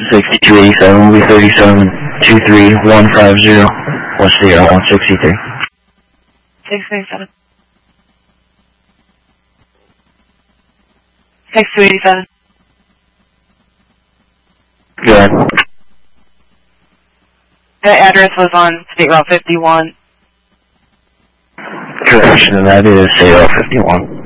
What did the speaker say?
6287, movie 37, 23150, West Sierra 163. 637. 6287. Go ahead. The address was on State Route 51. Correction, that is State Route 51.